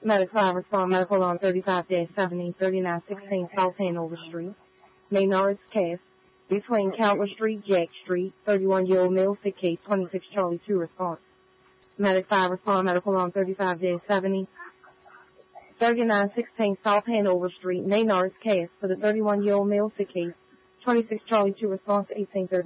Medic 5 respond medical on 35-70, 3916 South Hanover Street, Maynard's Cast, between Cowler Street, Jack Street, 31-year-old male, sick case, 26 Charlie 2 response. Medic 5 respond medical on 35-70, 3916 South Hanover Street, Maynard's Cast, for the 31-year-old male, sick case, 26 Charlie 2 response, 1830.